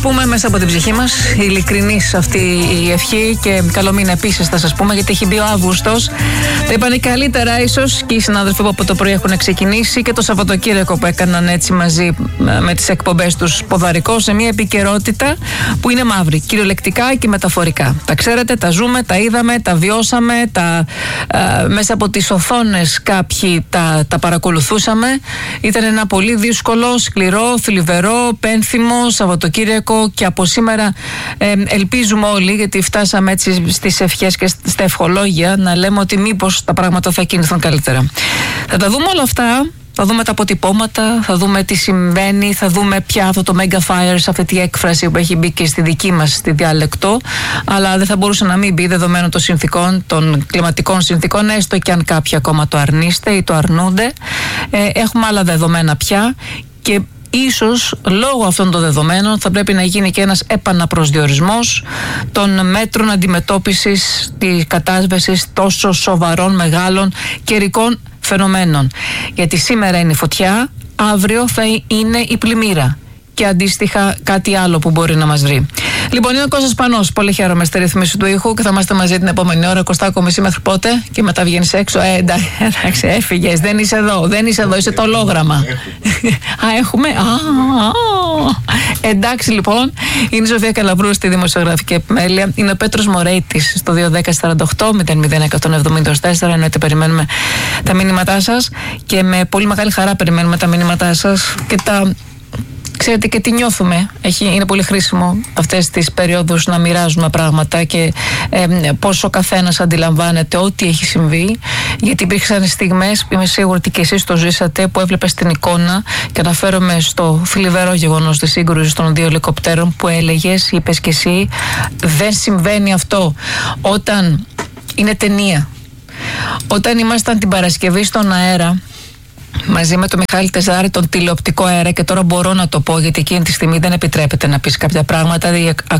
Πούμε μέσα από την ψυχή μας, ειλικρινής αυτή η ευχή και καλό μήνα επίσης θα σας πούμε, γιατί έχει μπει ο Αύγουστος. Τα είπανε καλύτερα ίσως και οι συνάδελφοι που από το πρωί έχουν ξεκινήσει και το Σαββατοκύριακο που έκαναν έτσι μαζί με τις εκπομπές τους ποδαρικό σε μια επικαιρότητα που είναι μαύρη, κυριολεκτικά και μεταφορικά. Τα ξέρετε, τα ζούμε, τα είδαμε, τα βιώσαμε, μέσα από τις οθόνες κάποιοι τα παρακολουθούσαμε. Ήταν ένα πολύ δύσκολο, σκληρό, θλιβερό, πένθυμο Σαββατοκύριακο. Και από σήμερα ελπίζουμε όλοι, γιατί φτάσαμε έτσι στις ευχές και στα ευχολόγια, να λέμε ότι μήπως τα πράγματα θα κινηθούν καλύτερα. Θα τα δούμε όλα αυτά, θα δούμε τα αποτυπώματα, θα δούμε τι συμβαίνει, θα δούμε πια αυτό το mega fire, αυτή τη έκφραση που έχει μπει και στη δική μας στη διάλεκτο, αλλά δεν θα μπορούσε να μην μπει δεδομένου των συνθήκων, των κλιματικών συνθήκων, έστω και αν κάποιοι ακόμα το αρνείστε ή το αρνούνται. Έχουμε άλλα δεδομένα πια και ίσως λόγω αυτών των δεδομένων θα πρέπει να γίνει και ένας επαναπροσδιορισμός των μέτρων αντιμετώπισης της κατάσβεσης τόσο σοβαρών, μεγάλων καιρικών φαινομένων. Γιατί σήμερα είναι η φωτιά, αύριο θα είναι η πλημμύρα και αντίστοιχα κάτι άλλο που μπορεί να μας βρει. Λοιπόν, είναι ο Κώστας Πανός. Πολύ χαίρομαι στη ρυθμίση του ήχου και θα είμαστε μαζί την επόμενη ώρα. Κωστάκο, μισή μέχρι πότε και μετά βγαίνεις έξω. Εντάξει, έφυγες. Δεν είσαι εδώ. Είσαι το ολόγραμμα. Έχουμε. Εντάξει, λοιπόν. Είναι η Σοφία Καλαβρού στη δημοσιογραφική επιμέλεια. Είναι ο Πέτρος Μωρέιτης στο 21048-001-174. Εννοείται περιμένουμε τα μηνύματά σας και με πολύ μεγάλη χαρά περιμένουμε τα μηνύματά σας και ξέρετε και τι νιώθουμε. Είναι πολύ χρήσιμο αυτές τις περιόδους να μοιράζουμε πράγματα και πόσο ο καθένας αντιλαμβάνεται ό,τι έχει συμβεί. Γιατί υπήρξαν στιγμές, είμαι σίγουρη ότι και εσείς το ζήσατε, που έβλεπες την εικόνα και αναφέρομαι στο θλιβερό γεγονός της σύγκρουσης των 2 ελικόπτερων που είπες και εσύ, δεν συμβαίνει αυτό. Όταν είναι ταινία, όταν ήμασταν την Παρασκευή στον αέρα, μαζί με τον Μιχάλη Τεζάρη, τον τηλεοπτικό αέρα, και τώρα μπορώ να το πω γιατί εκείνη τη στιγμή δεν επιτρέπεται να πεις κάποια πράγματα,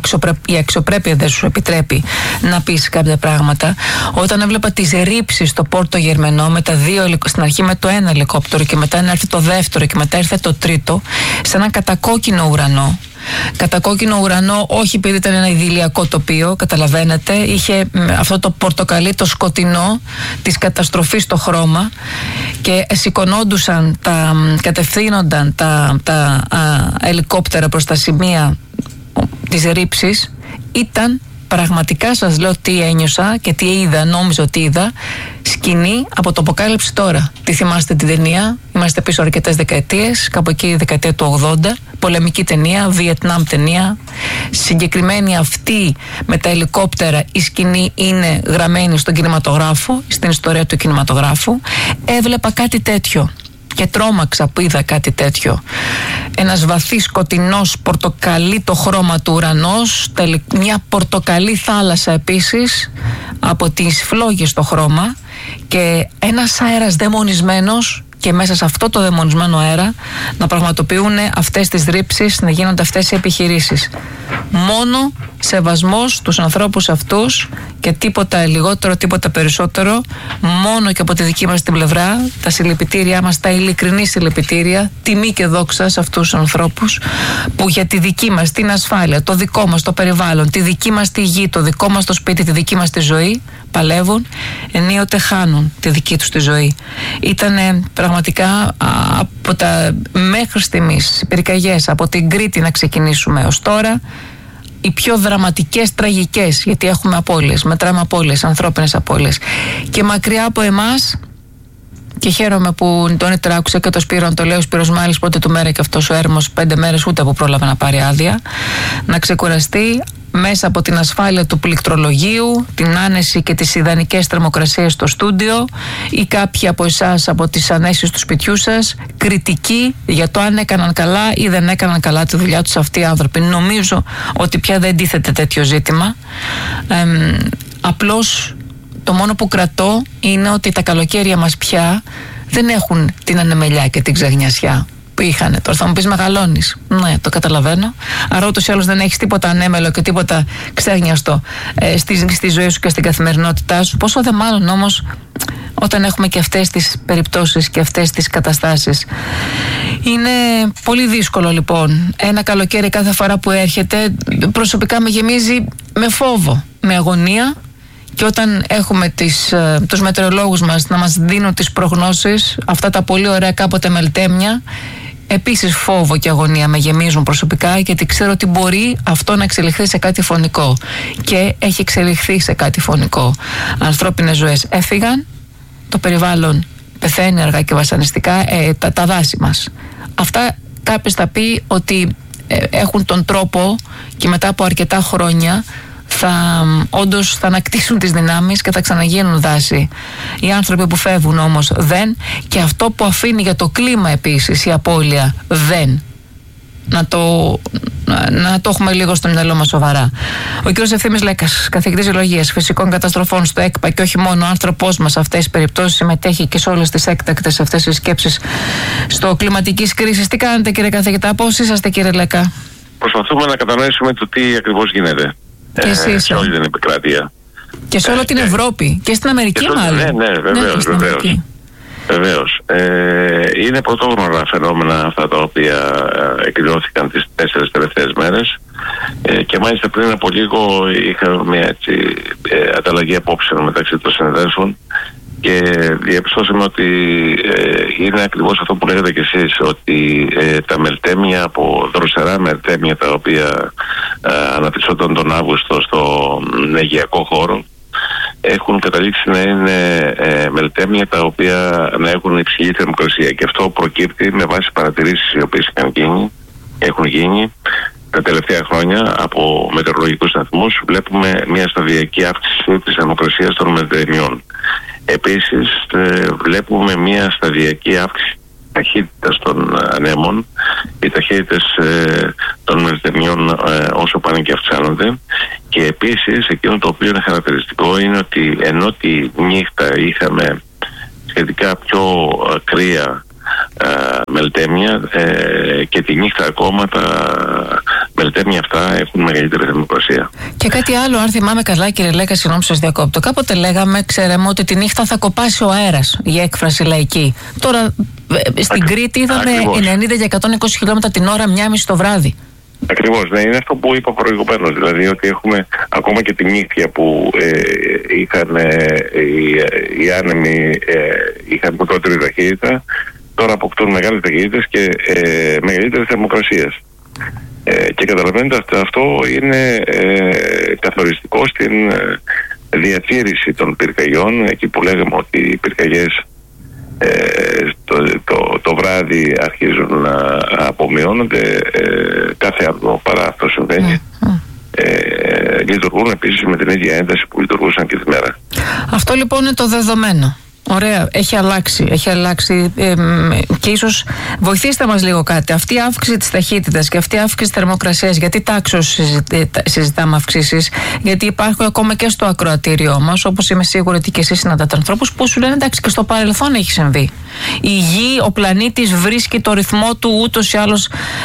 η αξιοπρέπεια δεν σου επιτρέπει να πεις κάποια πράγματα. Όταν έβλεπα τις ρήψεις στο Πόρτο Γερμενό με τα 2, στην αρχή με το 1 ελικόπτερο και μετά να έρθει το δεύτερο και μετά ήρθε το τρίτο, σε έναν κατακόκκινο ουρανό. Κατακόκκινο ουρανό, όχι επειδή ήταν ένα ιδηλιακό τοπίο, καταλαβαίνετε, είχε αυτό το πορτοκαλί, το σκοτεινό της καταστροφής στο χρώμα και σηκωνόντουσαν, κατευθύνονταν τα ελικόπτερα προς τα σημεία της ρήψης. Ήταν πραγματικά, σας λέω τι ένιωσα και τι είδα, νόμιζα ότι είδα, σκηνή από το Αποκάλυψη Τώρα. Τι θυμάστε την ταινία? Είμαστε πίσω αρκετές δεκαετίες, κάπου εκεί η δεκαετία του 80, πολεμική ταινία, Βιετνάμ ταινία. Συγκεκριμένη αυτή με τα ελικόπτερα, η σκηνή είναι γραμμένη στον κινηματογράφο, στην ιστορία του κινηματογράφου. Έβλεπα κάτι τέτοιο και τρόμαξα που είδα κάτι τέτοιο. Ένας βαθύς σκοτεινός πορτοκαλί το χρώμα του ουρανός, μια πορτοκαλί θάλασσα επίσης από τις φλόγες στο χρώμα και ένας αέρας δαιμονισμένος, και μέσα σε αυτό το δαιμονισμένο αέρα να πραγματοποιούν αυτές τις ρήψεις, να γίνονται αυτές οι επιχειρήσεις. Μόνο σεβασμός στους ανθρώπους αυτούς και τίποτα λιγότερο, τίποτα περισσότερο. Μόνο και από τη δική μας την πλευρά τα συλληπιτήριά μας, τα ειλικρινή συλληπιτήρια, τιμή και δόξα σε αυτούς τους ανθρώπους που για τη δική μας την ασφάλεια, το δικό μας το περιβάλλον, τη δική μας τη γη, το δικό μας το σπίτι, τη δική μας τη ζωή παλεύουν, ενίοτε χάνουν τη δική τους τη ζωή. Ήτανε πραγματικά από τα μέχρι στιγμής πυρκαγιές, από την Κρήτη να ξεκινήσουμε ως τώρα, οι πιο δραματικές, τραγικές, γιατί έχουμε απώλειες, μετράμε απώλειες, ανθρώπινες απώλειες. Και μακριά από εμάς, και χαίρομαι που τον άκουσα και το Σπύρο να το λέει, ο Σπύρος μάλιστα πότε του μέρα και αυτός ο έρμος 5 μέρες ούτε που πρόλαβε να πάρει άδεια, να ξεκουραστεί μέσα από την ασφάλεια του πληκτρολογίου, την άνεση και τις ιδανικές θερμοκρασίες στο στούντιο, ή κάποιοι από εσάς από τις ανέσεις του σπιτιού σας, κριτική για το αν έκαναν καλά ή δεν έκαναν καλά τη δουλειά τους αυτοί οι άνθρωποι. Νομίζω ότι πια δεν τίθεται τέτοιο ζήτημα. Απλώς το μόνο που κρατώ είναι ότι τα καλοκαίρια μας πια δεν έχουν την ανεμελιά και την ξαγνιασιά που είχαν. Τώρα θα μου πεις μεγαλώνεις. Ναι, το καταλαβαίνω. Άρα ούτως ή άλλως δεν έχεις τίποτα ανέμελο και τίποτα ξέγνιαστο στη ζωή σου και στην καθημερινότητά σου. Πόσο δε μάλλον όμως όταν έχουμε και αυτές τις περιπτώσεις και αυτές τις καταστάσεις. Είναι πολύ δύσκολο λοιπόν. Ένα καλοκαίρι κάθε φορά που έρχεται προσωπικά με γεμίζει με φόβο, με αγωνία. Και όταν έχουμε τους μετεωρολόγους μας να μας δίνουν τις προγνώσεις, αυτά τα πολύ ωραία κάποτε μελτέμια, επίσης φόβο και αγωνία με γεμίζουν προσωπικά, γιατί ξέρω ότι μπορεί αυτό να εξελιχθεί σε κάτι φωνικό. Και έχει εξελιχθεί σε κάτι φωνικό. Ανθρώπινες ζωές έφυγαν, το περιβάλλον πεθαίνει αργά και βασανιστικά, τα δάση μας. Αυτά κάποιος θα πει ότι έχουν τον τρόπο και μετά από αρκετά χρόνια όντως θα ανακτήσουν τις δυνάμεις και θα ξαναγίνουν δάση. Οι άνθρωποι που φεύγουν όμως δεν, και αυτό που αφήνει για το κλίμα επίσης η απώλεια δεν. Να το έχουμε λίγο στο μυαλό μας σοβαρά. Ο κ. Ευθύμης Λέκας, καθηγητής Γεωλογίας Φυσικών Καταστροφών στο ΕΚΠΑ, και όχι μόνο, ο άνθρωπός μας σε αυτές τις περιπτώσεις, συμμετέχει και σε όλες τις έκτακτες αυτές τις σκέψεις στο κλιματικής κρίσης. Τι κάνετε, κύριε καθηγητά, πώς είσαστε, κύριε Λέκα? Προσπαθούμε να κατανοήσουμε το τι ακριβώς γίνεται σε όλη την επικράτεια. Και σε όλη την Ευρώπη και στην Αμερική, μάλλον. Ναι, βεβαίως. Είναι πρωτόγνωρα φαινόμενα αυτά τα οποία εκδηλώθηκαν τις 4 τελευταίες μέρες, και μάλιστα πριν από λίγο είχαμε μια ανταλλαγή απόψεων μεταξύ των συνεδέλφων και διαπιστώσαμε ότι είναι ακριβώς αυτό που λέγατε κι εσείς, ότι τα μελτέμια, από δροσερά μελτέμια τα οποία αναπτυσσόταν τον Αύγουστο στον αιγαιακό χώρο, έχουν καταλήξει να είναι μελτέμια τα οποία να έχουν υψηλή θερμοκρασία, και αυτό προκύπτει με βάση παρατηρήσεις οι οποίες έχουν γίνει τα τελευταία χρόνια από μετεωρολογικούς σταθμούς. Βλέπουμε μια σταδιακή αύξηση της θερμοκρασίας των μελτεμιών. Επίσης βλέπουμε μια σταδιακή αύξηση ταχύτητας των ανέμων. Οι ταχύτητες των μελτεμιών όσο πάνε και αυξάνονται, και επίσης εκείνο το οποίο είναι χαρακτηριστικό είναι ότι ενώ τη νύχτα είχαμε σχετικά πιο κρύα μελτέμια, και τη νύχτα ακόμα τα μελτέμια αυτά έχουν μεγαλύτερη θερμοκρασία. Και κάτι άλλο, αν θυμάμαι καλά, κύριε Λέκα, συγγνώμη σας διακόπτω. Κάποτε ξέραμε ότι τη νύχτα θα κοπάσει ο αέρας, η έκφραση λαϊκή. Τώρα στην Κρήτη είδαμε 90 και 120 χιλιόμετρα την ώρα, 1:30 το βράδυ. Ακριβώς, ναι, είναι αυτό που είπα προηγουμένως. Δηλαδή ότι έχουμε ακόμα και τη νύχτα που είχαν οι άνεμοι, είχαν μικρότερη ταχύτητα, τώρα αποκτούν μεγάλες ταχύτητες και μεγαλύτερες θερμοκρασίες. Και καταλαβαίνετε, αυτό είναι καθοριστικό στην διατήρηση των πυρκαγιών. Εκεί που λέγαμε ότι οι πυρκαγιές το βράδυ αρχίζουν να απομειώνονται, κάθε άλλο παρά αυτό συμβαίνει. Λειτουργούν επίσης με την ίδια ένταση που λειτουργούσαν και τη μέρα. Αυτό λοιπόν είναι το δεδομένο. Ωραία, έχει αλλάξει και ίσως βοηθήστε μας λίγο κάτι. Αυτή η αύξηση της ταχύτητας και αυτή η αύξηση της θερμοκρασίας, γιατί τάξος συζητάμε αυξήσεις, γιατί υπάρχουν ακόμα και στο ακροατήριό μας, όπως είμαι σίγουρη ότι και εσείς συναντάτε ανθρώπους που σου λένε εντάξει, και στο παρελθόν έχει συμβεί. Η γη, ο πλανήτης βρίσκει το ρυθμό του ούτως ή άλλως,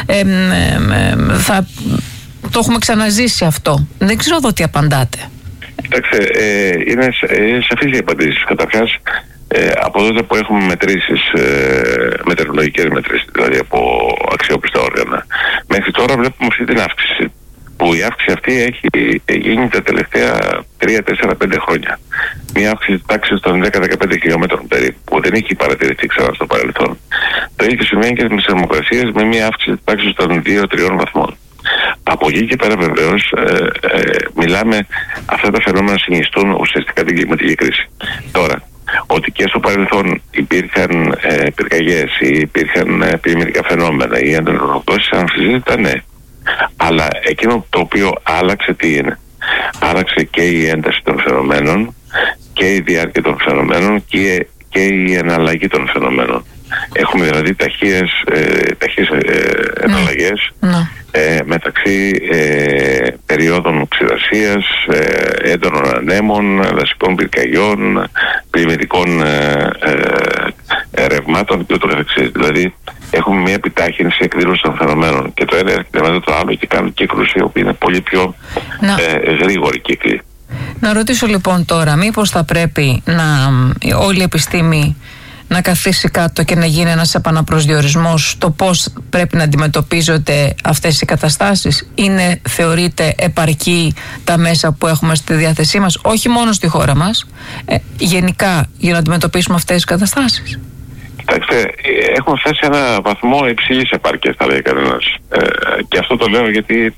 το έχουμε ξαναζήσει αυτό. Δεν ξέρω εδώ τι απαντάτε. Κοιτάξτε, είναι σαφής η απαντήση. Καταρχάς, από τότε που έχουμε μετρήσεις, μετεωρολογικές μετρήσεις, δηλαδή από αξιόπιστα όργανα, μέχρι τώρα βλέπουμε αυτή την αύξηση. Που η αύξηση αυτή έχει γίνει τα τελευταία 3, 4, 5 χρόνια. Μια αύξηση τάξης των 10-15 χιλιόμετρων περίπου, που δεν έχει παρατηρηθεί ξανά στο παρελθόν. Το ίδιο συμβαίνει και με τις θερμοκρασίες, με μια αύξηση τάξης των 2-3 βαθμών. Από εκεί και πέρα βεβαίως μιλάμε, αυτά τα φαινόμενα συνιστούν ουσιαστικά την κλιματική κρίση. Τώρα, ότι και στο παρελθόν υπήρχαν πυρκαγιές ή υπήρχαν πλημμυρικά φαινόμενα ή αντροπτώσεις, αμφισβήτητα, ναι. Αλλά εκείνο το οποίο άλλαξε τι είναι? Άλλαξε και η ένταση των φαινομένων και η διάρκεια των φαινομένων και η εναλλαγή των φαινομένων. Έχουμε δηλαδή ταχύες εναλλαγές μεταξύ περιόδων ξηρασίας, έντονων ανέμων, δασικών πυρκαγιών, πλημμυρικών ρευμάτων και ούτω καθεξής. Δηλαδή έχουμε μια επιτάχυνση εκδήλωση των φαινομένων. Και το ένα έρχεται μετά το άλλο και κάνουν κύκλους οι οποίοι είναι πολύ πιο γρήγοροι κύκλοι. Να ρωτήσω λοιπόν τώρα, μήπως θα πρέπει όλη η επιστήμη να καθίσει κάτω και να γίνει ένας επαναπροσδιορισμός στο πώς πρέπει να αντιμετωπίζονται αυτές οι καταστάσεις? Θεωρείται επαρκή τα μέσα που έχουμε στη διάθεσή μας, όχι μόνο στη χώρα μας, γενικά, για να αντιμετωπίσουμε αυτές τις καταστάσεις? Κοιτάξτε, έχουμε φτάσει σε ένα βαθμό υψηλής επάρκειας, θα λέει κανένας. Και αυτό το λέω γιατί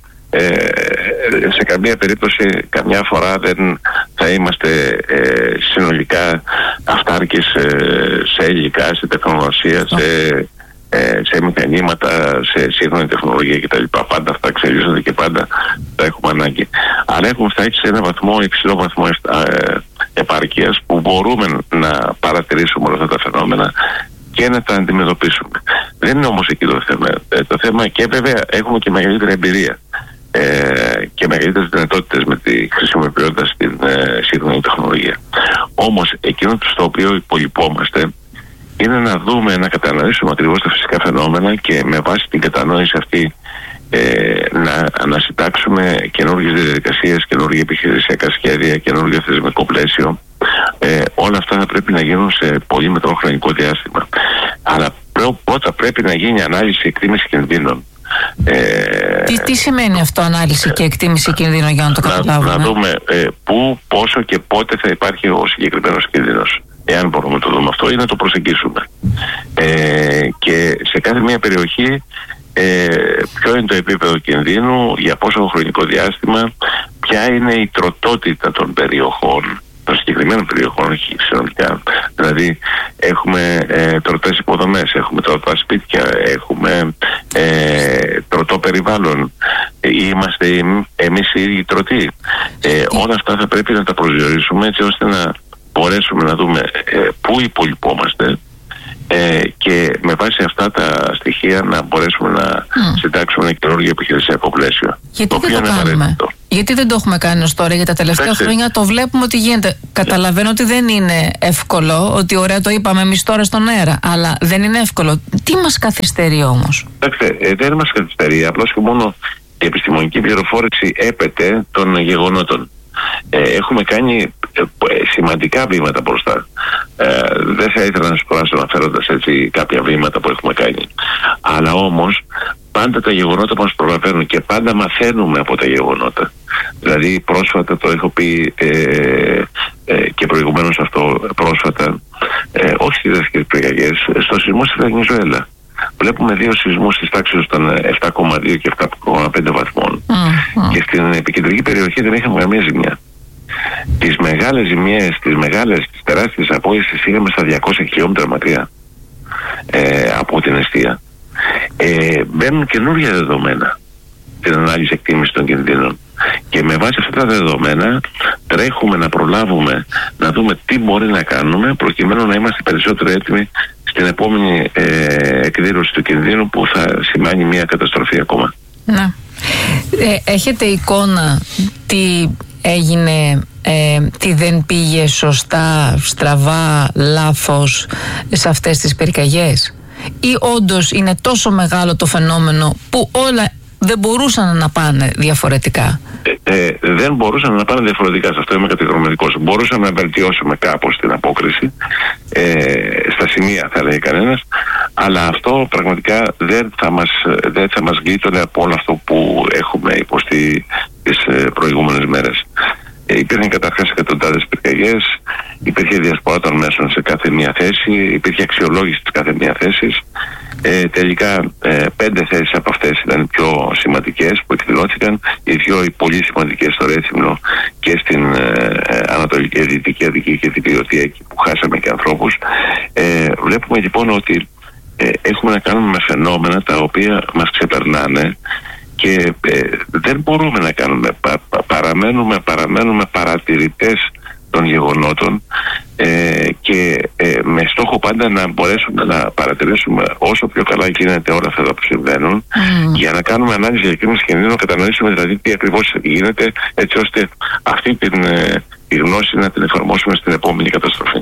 σε καμία περίπτωση καμιά φορά δεν θα είμαστε συνολικά αυτάρκεις σε υλικά, σε τεχνολογία, σε μηχανήματα, σε σύγχρονη τεχνολογία κτλ. Πάντα αυτά εξελίσσονται και πάντα τα έχουμε ανάγκη. Αλλά έχουμε φτάσει σε ένα υψηλό βαθμό επάρκειας που μπορούμε να παρατηρήσουμε όλα αυτά τα φαινόμενα και να τα αντιμετωπίσουμε. Δεν είναι όμως εκεί το θέμα. Το θέμα, και βέβαια έχουμε και μεγαλύτερη εμπειρία και μεγαλύτερες δυνατότητες με τη χρησιμοποιώντα την σύγχρονη τεχνολογία. Όμως εκείνο στο οποίο υπολοιπόμαστε είναι να δούμε, να κατανοήσουμε ακριβώς τα φυσικά φαινόμενα και με βάση την κατανόηση αυτή να ανασυντάξουμε καινούργιες διαδικασίες, καινούργια επιχειρησιακά σχέδια, καινούργιο θεσμικό πλαίσιο. Όλα αυτά θα πρέπει να γίνουν σε πολύ μικρό χρονικό διάστημα. Αλλά πρώτα πρέπει να γίνει ανάλυση, εκτίμηση κινδύνων. Τι σημαίνει αυτό, ανάλυση και εκτίμηση κινδύνων, για να το καταλάβουμε? Να δούμε πού, πόσο και πότε θα υπάρχει ο συγκεκριμένος κίνδυνος, εάν μπορούμε να το δούμε αυτό ή να το προσεγγίσουμε. Και σε κάθε μια περιοχή ποιο είναι το επίπεδο κινδύνου, για πόσο χρονικό διάστημα, ποια είναι η τροτότητα των περιοχών, των συγκεκριμένων περιοχών, όχι συνολικά. Δηλαδή έχουμε τροτές υποδομές, έχουμε τροτά σπίτια, έχουμε τροτό περιβάλλον, είμαστε εμείς οι ίδιοι τροτοί. Όλα αυτά θα πρέπει να τα προσδιορίσουμε έτσι ώστε να μπορέσουμε να δούμε πού υπολοιπόμαστε και με βάση αυτά τα στοιχεία να μπορέσουμε να συντάξουμε ένα καινούργιο επιχειρησιακό πλαίσιο. Γιατί δεν το κάνουμε? Γιατί δεν το έχουμε κάνει ως τώρα? Για τα τελευταία χρόνια το βλέπουμε ότι γίνεται. Καταλαβαίνω ότι δεν είναι εύκολο, ότι ωραία το είπαμε εμείς τώρα στον αέρα, αλλά δεν είναι εύκολο. Τι μας καθυστερεί όμως? Δεν μας καθυστερεί, απλώς και μόνο η επιστημονική πληροφόρηση έπεται των γεγονότων. Έχουμε κάνει σημαντικά βήματα μπροστά. Δεν θα ήθελα να σας κουράσω αναφέροντας έτσι κάποια βήματα που έχουμε κάνει. Αλλά όμως πάντα τα γεγονότα μας προλαβαίνουν και πάντα μαθαίνουμε από τα γεγονότα. Δηλαδή πρόσφατα, το έχω πει και προηγουμένως αυτό, πρόσφατα, όχι στις δασικές πυρκαγιές, στο σεισμό στη Βενεζουέλα. Βλέπουμε δύο σεισμούς στις τάξεις των 7,2 και 7,5 βαθμών. Και στην επικεντρική περιοχή δεν είχαμε καμία ζημιά. Τις μεγάλες ζημιές, τις τεράστιες απώλειες τις είχαμε στα 200 χιλιόμετρα μακριά από την εστία. Μπαίνουν καινούργια δεδομένα στην ανάλυση εκτίμηση των κινδύνων. Και με βάση αυτά τα δεδομένα τρέχουμε να προλάβουμε να δούμε τι μπορεί να κάνουμε προκειμένου να είμαστε περισσότερο έτοιμοι στην επόμενη εκδήλωση του κινδύνου που θα σημάνει μια καταστροφή ακόμα. Να. Έχετε εικόνα τι έγινε, τι δεν πήγε σωστά, στραβά, λάθος σε αυτές τις πυρκαγιές? Ή όντως είναι τόσο μεγάλο το φαινόμενο που όλα δεν μπορούσαν να πάνε διαφορετικά? Δεν μπορούσαν να πάνε διαφορετικά, σε αυτό είμαι κατηγορηματικός. Μπορούσαμε να βελτιώσουμε κάπως την απόκριση, στα σημεία θα λέει κανένας, αλλά αυτό πραγματικά δεν θα μας γλίτωνε από όλο αυτό που έχουμε υποστεί τις προηγούμενες μέρες. Υπήρχαν καταρχάς εκατοντάδες πυρκαγιές, υπήρχε διασπορά των μέσων σε κάθε μία θέση, υπήρχε αξιολόγηση της κάθε μία θέσης. Τελικά 5 θέσεις από αυτές ήταν πιο σημαντικές που εκδηλώθηκαν, οι δύο οι πολύ σημαντικές στο Ρέθυμνο και στην Ανατολική Δυτική Αττική και Δυτική εκεί που χάσαμε και ανθρώπους. Βλέπουμε λοιπόν ότι έχουμε να κάνουμε με φαινόμενα τα οποία μας ξεπερνάνε και δεν μπορούμε να κάνουμε, παραμένουμε παρατηρητές των γεγονότων και με στόχο πάντα να μπορέσουμε να παρατηρήσουμε όσο πιο καλά γίνεται όλα αυτά που συμβαίνουν για να κάνουμε ανάλυση για εκείνους κινδύνους, να κατανοήσουμε δηλαδή τι ακριβώς γίνεται, έτσι ώστε αυτή την τη γνώση να την εφαρμόσουμε στην επόμενη καταστροφή.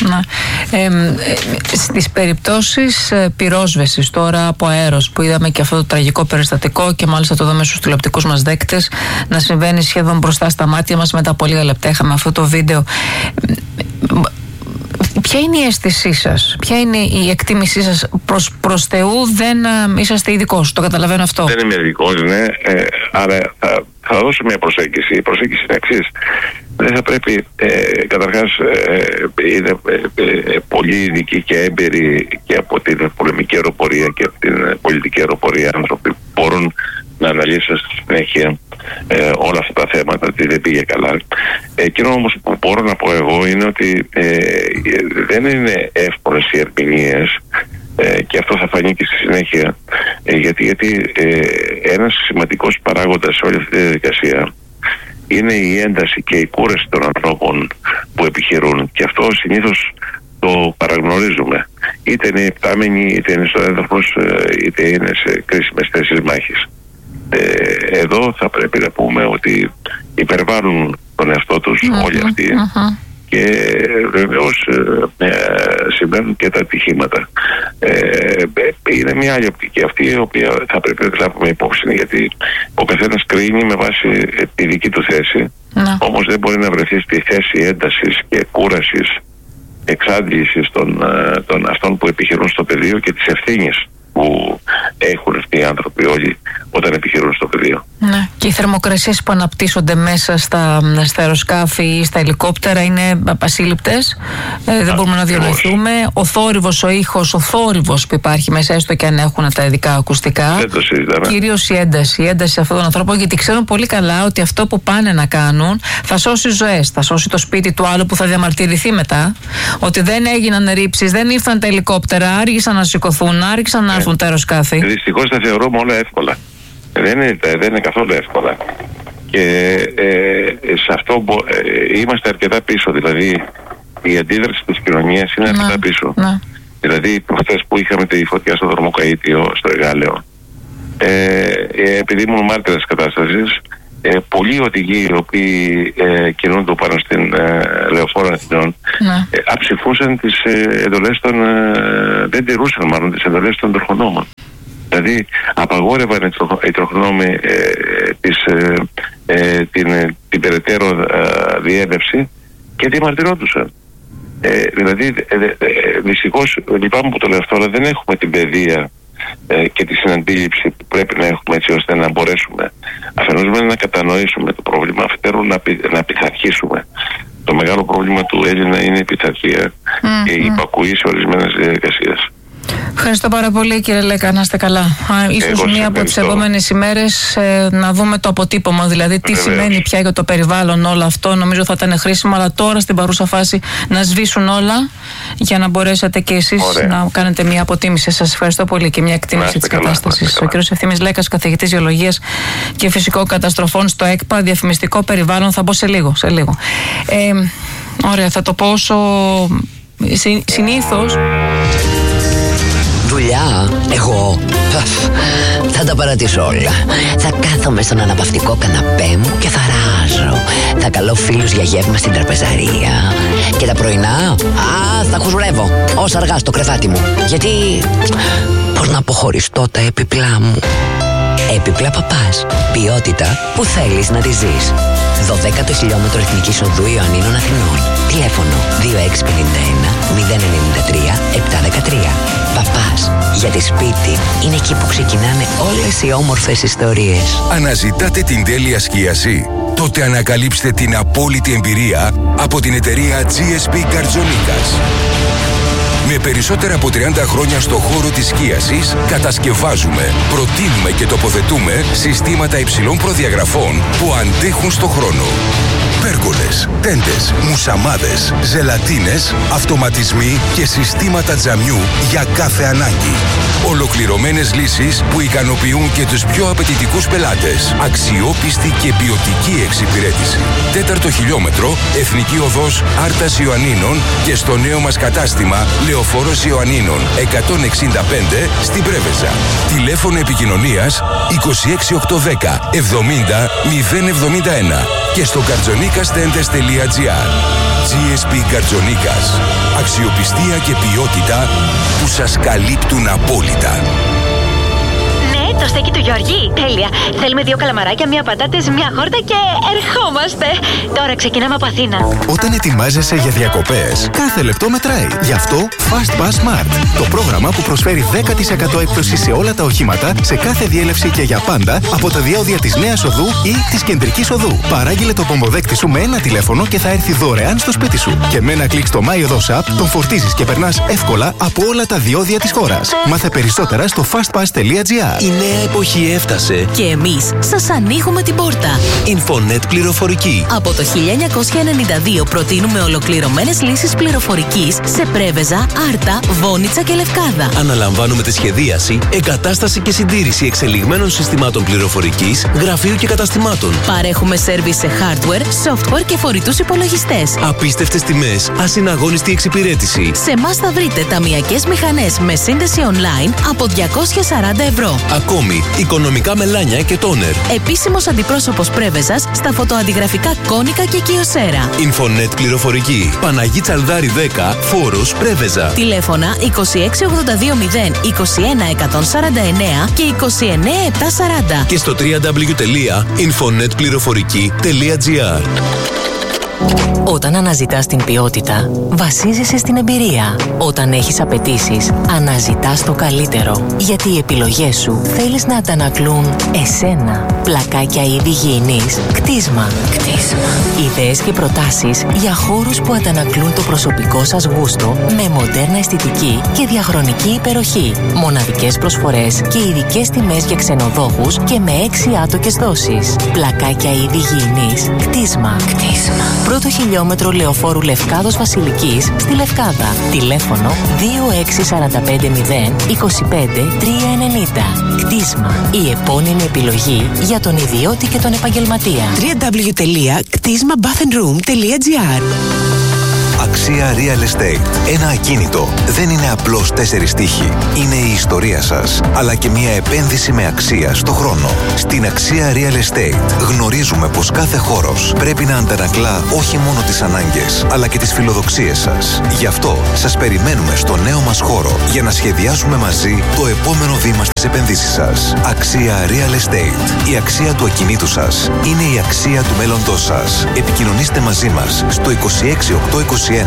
Στις περιπτώσεις πυρόσβεσης τώρα από αέρος, που είδαμε και αυτό το τραγικό περιστατικό και μάλιστα το είδαμε στους τηλεοπτικούς μας δέκτες να συμβαίνει σχεδόν μπροστά στα μάτια μας, μετά από λίγα λεπτά είχαμε αυτό το βίντεο. Ποια είναι η αίσθησή σας, ποια είναι η εκτίμησή σας? Προς Θεού δεν είσαστε ειδικός, το καταλαβαίνω αυτό. Δεν είμαι ειδικός, ναι, άρα θα δώσω μια προσέγγιση. Η προσέγγιση είναι εξής. Δεν θα πρέπει, καταρχάς, είναι πολύ ειδικοί και έμπειροι και από την πολεμική αεροπορία και από την πολιτική αεροπορία άνθρωποι που μπορούν να αναλύσουν στη συνέχεια όλα αυτά τα θέματα, τι δεν πήγε καλά. Εκείνο όμως που μπορώ να πω εγώ είναι ότι δεν είναι εύκολες οι ερμηνείες, και αυτό θα φανεί και στη συνέχεια, γιατί ένας σημαντικός παράγοντας σε όλη αυτή τη διαδικασία είναι η ένταση και η κούραση των ανθρώπων που επιχειρούν, και αυτό συνήθως το παραγνωρίζουμε, είτε είναι υπτάμενοι, είτε είναι στο έδαφος, είτε είναι σε κρίσιμες θέσεις μάχης. Εδώ θα πρέπει να πούμε ότι υπερβάλλουν τον εαυτό τους όλοι αυτοί, και βεβαίως συμβαίνουν και τα ατυχήματα. Είναι μια άλλη οπτική αυτή, η οποία θα πρέπει να τη λάβουμε υπόψη, γιατί ο καθένας κρίνει με βάση τη δική του θέση, όμως δεν μπορεί να βρεθεί στη θέση έντασης και κούρασης, εξάντλησης των αυτών που επιχειρούν στο πεδίο και της ευθύνης που έχουν αυτοί οι άνθρωποι όλοι όταν επιχειρούν στο πεδίο. Ναι. Και οι θερμοκρασίες που αναπτύσσονται μέσα στα αεροσκάφη ή στα ελικόπτερα είναι απασύλληπτες. Δεν μπορούμε να διανοηθούμε. Ο θόρυβος, ο ήχος, ο θόρυβος που υπάρχει μέσα, έστω και αν έχουν τα ειδικά ακουστικά. Δεν το συζητάμε. Κυρίως η ένταση αυτών των ανθρώπων, γιατί ξέρουν πολύ καλά ότι αυτό που πάνε να κάνουν θα σώσει ζωές, θα σώσει το σπίτι του άλλου που θα διαμαρτυρηθεί μετά. Ότι δεν έγιναν ρήψεις, δεν ήρθαν τα ελικόπτερα, άργησαν να σηκωθούν, άργησαν να έρθουν τα αεροσκάφη. Δυστυχώς τα θεωρούμε όλα εύκολα. Δεν είναι καθόλου εύκολα. Και σε αυτό είμαστε αρκετά πίσω. Δηλαδή η αντίδραση της κοινωνίας είναι αρκετά πίσω. Δηλαδή προχθές που είχαμε τη φωτιά στο Δρομοκαΐτιο, στο Εγάλεο, επειδή ήμουν μάρτυρας της κατάστασης, πολλοί οδηγοί οι οποίοι κινούνται πάνω στην Λεωφόρο Αθηνών αψηφούσαν τις εντολές δεν τηρούσαν μάλλον τις εντολές των τροχονόμων. Δηλαδή απαγόρευαν οι τροχονόμοι την περαιτέρω διέλευση και διαμαρτυρόντουσαν. Δηλαδή δυστυχώς, λυπάμαι που το λέω αυτό, αλλά δεν έχουμε την παιδεία και τη συναντήληψη που πρέπει να έχουμε, έτσι ώστε να μπορέσουμε αφενός να κατανοήσουμε το πρόβλημα, αφετέρου να πειθαρχήσουμε. Το μεγάλο πρόβλημα του Έλληνα είναι η πειθαρχία και η υπακούη σε ορισμένες διαδικασίες. Ευχαριστώ πάρα πολύ, κύριε Λέκα, να είστε καλά. Ίσως μία από τις επόμενες ημέρες να δούμε το αποτύπωμα, δηλαδή τι σημαίνει πια για το περιβάλλον όλο αυτό. Νομίζω θα ήταν χρήσιμο, αλλά τώρα στην παρούσα φάση να σβήσουν όλα για να μπορέσετε και εσείς να κάνετε μία αποτίμηση. Σας ευχαριστώ πολύ και μία εκτίμηση της κατάστασης. Ο κύριος Ευθύμης Λέκας, καθηγητής Γεωλογίας και Φυσικών Καταστροφών στο ΕΚΠΑ, διαφημιστικό περιβάλλον. Θα μπω σε λίγο. Ωραία, θα το πω όσο συνήθως. Δουλειά, εγώ θα τα παρατήσω όλα. Θα κάθομαι στον αναπαυτικό καναπέ μου και θα ράζω. Θα καλώ φίλους για γεύμα στην τραπεζαρία. Και τα πρωινά, θα χουζουρεύω όσα αργά στο κρεβάτι μου. Γιατί, πώς να αποχωριστώ τα έπιπλά μου. Έπιπλα Παπάς. Ποιότητα που θέλεις να τη ζεις. 12ο χιλιόμετρο Εθνικής Οδού Ιωαννίνων Αθηνών. Τηλέφωνο 2651 093 713. Παπάς. Γιατί σπίτι είναι εκεί που ξεκινάνε όλες οι όμορφες ιστορίες. Αναζητάτε την τέλεια σκίαση? Τότε ανακαλύψτε την απόλυτη εμπειρία από την εταιρεία GSP Καρτζονίκας. Με περισσότερα από 30 χρόνια στο χώρο της σκίασης, κατασκευάζουμε, προτείνουμε και τοποθετούμε συστήματα υψηλών προδιαγραφών που αντέχουν στο χρόνο. Πέργολες, τέντες, μουσαμάδες, ζελατίνες, αυτοματισμοί και συστήματα τζαμιού για κάθε ανάγκη. Ολοκληρωμένες λύσεις που ικανοποιούν και τους πιο απαιτητικούς πελάτες. Αξιόπιστη και ποιοτική εξυπηρέτηση. 4ο χιλιόμετρο, Εθνική Οδός Άρτας Ιωαννίνων και στο νέο μας κατάστημα Λεωφόρος Ιωαννίνων 165 στην Πρέβεζα. Τηλέφωνο επικοινωνίας 26810 70 071. και στο kartzonikastentes.gr. GSP Καρτζονίκας. Αξιοπιστία και ποιότητα που σας καλύπτουν απόλυτα. Το στέκι του Γιώργη. Τέλεια. Θέλουμε 2 καλαμαράκια, 1 πατάτες, 1 χόρτα και ερχόμαστε. Τώρα ξεκινάμε από Αθήνα. Όταν ετοιμάζεσαι για διακοπές, κάθε λεπτό μετράει. Γι' αυτό Fast Pass Smart. Το πρόγραμμα που προσφέρει 10% έκπτωση σε όλα τα οχήματα, σε κάθε διέλευση και για πάντα, από τα διόδια της Νέας Οδού ή της Κεντρικής Οδού. Παράγγειλε το πομποδέκτη σου με ένα τηλέφωνο και θα έρθει δωρεάν στο σπίτι σου. Και με ένα κλικ στο MyOdos App τον φορτίζεις και περνάς εύκολα από όλα τα διόδια της χώρας. Μάθε περισσότερα στο fastpass.gr. Η νέα εποχή έφτασε και εμείς σας ανοίγουμε την πόρτα. Infonet πληροφορική. Από το 1992 προτείνουμε ολοκληρωμένες λύσεις πληροφορικής σε Πρέβεζα, Άρτα, Βόνιτσα και Λευκάδα. Αναλαμβάνουμε τη σχεδίαση, εγκατάσταση και συντήρηση εξελιγμένων συστημάτων πληροφορικής, γραφείου και καταστημάτων. Παρέχουμε σέρβις σε hardware, software και φορητούς υπολογιστές. Απίστευτες τιμές, ασυναγώνιστη εξυπηρέτηση. Σε εμάς θα βρείτε ταμειακές μηχανές με σύνδεση online από 240 ευρώ. Ακόμη, οικονομικά μελάνια και τόνερ. Επίσημος αντιπρόσωπος Πρέβεζας στα φωτοαντιγραφικά Κόνικα και Κιοσέρα. Infonet πληροφορική. Παναγή Τσαλδάρη 10, Φόρος, Πρέβεζα. Τηλέφωνα 26220 21149 και 29740. Και στο www.infonetplηροφορική.gr. Όταν αναζητάς την ποιότητα, βασίζεσαι στην εμπειρία. Όταν έχεις απαιτήσεις, αναζητάς το καλύτερο. Γιατί οι επιλογές σου θέλεις να αντανακλούν εσένα. Πλακάκια είδη υγιεινής. Κτίσμα. Ιδέες και προτάσεις για χώρους που αντανακλούν το προσωπικό σας γούστο με μοντέρνα αισθητική και διαχρονική υπεροχή. Μοναδικές προσφορές και ειδικές τιμές για ξενοδόχους και με 6 άτοκες δόσεις. Πλακάκια είδη υγιεινής. Κτίσμα. Πρώτο χιλιόμετρο Λεωφόρου Λευκάδος Βασιλικής στη Λευκάδα. Τηλέφωνο 26450 25390. Κτίσμα. Η επώνυμη επιλογή για τον ιδιώτη και τον επαγγελματία. www.κτίσμα-bathandroom.gr. Αξία Real Estate. Ένα ακίνητο δεν είναι απλώς 4 τοίχοι. Είναι η ιστορία σας, αλλά και μια επένδυση με αξία στο χρόνο. Στην Αξία Real Estate γνωρίζουμε πως κάθε χώρος πρέπει να αντανακλά όχι μόνο τις ανάγκες, αλλά και τις φιλοδοξίες σας. Γι' αυτό σας περιμένουμε στο νέο μας χώρο για να σχεδιάσουμε μαζί το επόμενο βήμα στις επενδύσεις σας. Αξία Real Estate. Η αξία του ακινήτου σας είναι η αξία του μέλλοντός σας. Επικοινωνήστε μαζί μας στο 26821 81 069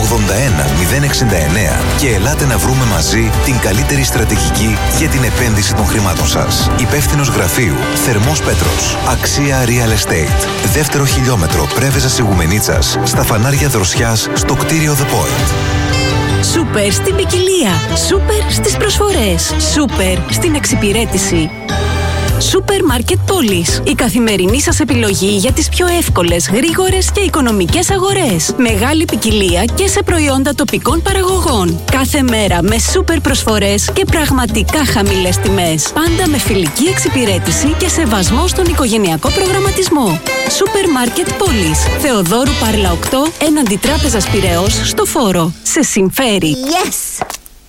και ελάτε να βρούμε μαζί την καλύτερη στρατηγική για την επένδυση των χρημάτων σας. Υπεύθυνος γραφείου Θερμός Πέτρος. Αξία Real Estate. Δεύτερο χιλιόμετρο Πρέβεζας Ιγουμενίτσας, στα φανάρια Δροσιάς, στο κτίριο The Point. Σούπερ στην ποικιλία. Σούπερ στις προσφορές. Σούπερ στην εξυπηρέτηση. Σούπερ Μάρκετ Πόλης. Η καθημερινή σας επιλογή για τις πιο εύκολες, γρήγορες και οικονομικές αγορές. Μεγάλη ποικιλία και σε προϊόντα τοπικών παραγωγών. Κάθε μέρα με σούπερ προσφορές και πραγματικά χαμηλές τιμές. Πάντα με φιλική εξυπηρέτηση και σεβασμό στον οικογενειακό προγραμματισμό. Σούπερ Μάρκετ Πόλης. Θεοδόρου Πάρλα 8, έναντι Τράπεζας Πειραιώς, στο Φόρο. Σε συμφέρει. Yes!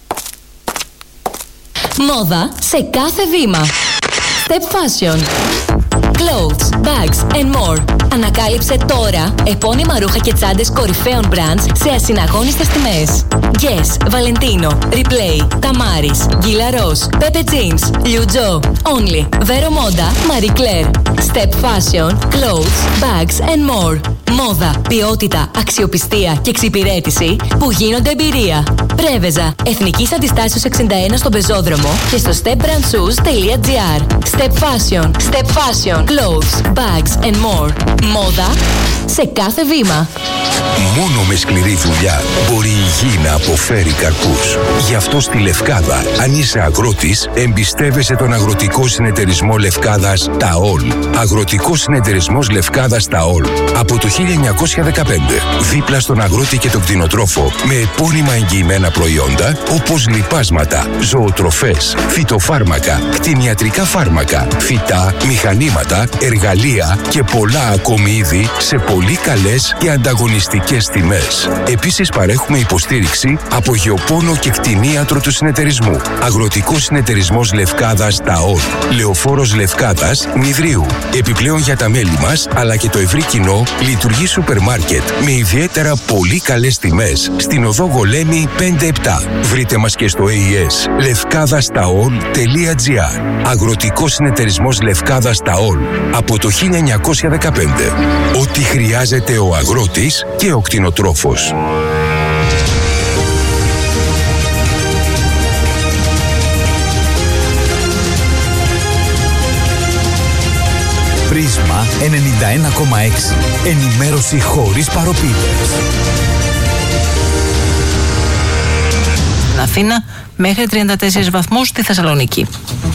Μόδα σε κάθε βήμα. Step Fashion. Clothes, bags and more. Ανακάλυψε τώρα επώνυμα ρούχα και τσάντες κορυφαίων brands σε ασυναγώνιστες τιμές. Guess, Valentino, Replay, Tamaris, Gilaros, Pepe Jeans, Liu Jo, Only, Vero Moda, Marie Claire. Step Fashion, Clothes, bags and more. Μόδα, ποιότητα, αξιοπιστία και εξυπηρέτηση που γίνονται εμπειρία. Πρέβεζα, Εθνικής Αντιστάσεως 61 στον Πεζόδρομο και στο stepbrandshoes.gr. Step Fashion, Step Fashion, Clothes, bags and more. Μόδα σε κάθε βήμα. Μόνο με σκληρή δουλειά μπορεί η γη να αποφέρει καρπούς. Γι' αυτό στη Λευκάδα, αν είσαι αγρότης, εμπιστεύεσαι τον Αγροτικό Συνεταιρισμό Λευκάδας ΤΑΟΛ. Αγροτικός Συνεταιρισμός Λευκάδας ΤΑΟΛ. Από το 1915, δίπλα στον αγρότη και τον κτηνοτρόφο, με επώνυμα εγγυημένα προϊόντα όπως λιπάσματα, ζωοτροφές, φυτοφάρμακα, κτηνιατρικά φάρμακα, φυτά, μηχανήματα, εργαλεία και πολλά ακόμη είδη σε πολύ καλές και ανταγωνιστικές ανταγωνιστικές τιμές. Επίσης παρέχουμε υποστήριξη από Γεωπόνο και Κτηνίατρο του Συνεταιρισμού. Αγροτικός Συνεταιρισμός Λευκάδας ΤΑΟΛ. Λεωφόρος Λευκάδας Νηδρίου. Επιπλέον για τα μέλη μας αλλά και το ευρύ κοινό λειτουργεί σούπερ μάρκετ με ιδιαίτερα πολύ καλές τιμές στην οδό Γολέμη 5-7. Βρείτε μας και στο AES levkadastaol.gr. Αγροτικός Συνεταιρισμός Λευκάδας ΤΑΟΛ από το 1915. Ό,τι χρειάζεται ο αγρότης και ο κτηνοτρόφος. Πρίσμα 91,6. Ενημέρωση χωρίς παροπίδες. Στην Αθήνα μέχρι 34 βαθμούς, στη Θεσσαλονίκη.